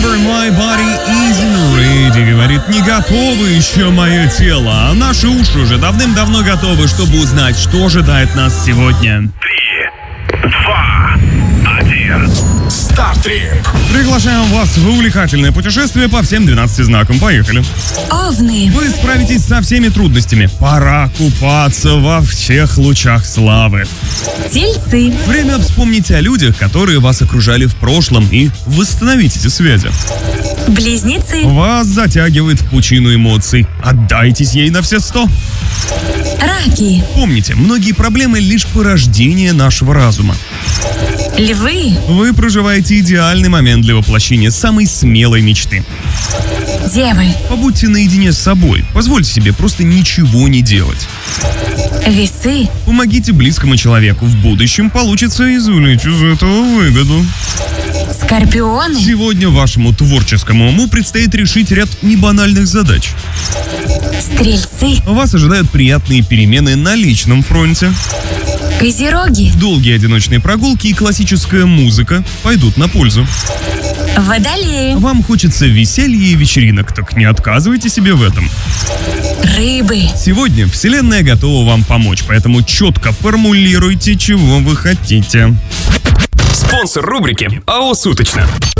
My body isn't ready, говорит, не готово еще мое тело, а наши уши уже давным-давно готовы, чтобы узнать, что ожидает нас сегодня. 3, 2, 1. Стартрип. Приглашаем вас в увлекательное путешествие по всем 12 знакам. Поехали. Овны. Вы справитесь со всеми трудностями. Пора купаться во всех лучах славы. Тельцы. Время вспомнить о людях, которые вас окружали в прошлом, и восстановить эти связи. Близнецы. Вас затягивает в пучину эмоций. Отдайтесь ей на все 100. Раки. Помните, многие проблемы лишь порождение нашего разума. Львы. Вы проживаете идеальный момент для воплощения самой смелой мечты. Девы. Побудьте наедине с собой. Позвольте себе просто ничего не делать. Весы. Помогите близкому человеку. В будущем получится извлечь из этого выгоду. Скорпионы. Сегодня вашему творческому уму предстоит решить ряд небанальных задач. Стрельцы. Вас ожидают приятные перемены на личном фронте. Козероги. Долгие одиночные прогулки и классическая музыка пойдут на пользу. Водолеи. Вам хочется веселья и вечеринок, так не отказывайте себе в этом. Рыбы. Сегодня Вселенная готова вам помочь, поэтому четко формулируйте, чего вы хотите. Спонсор рубрики АО «Суточно».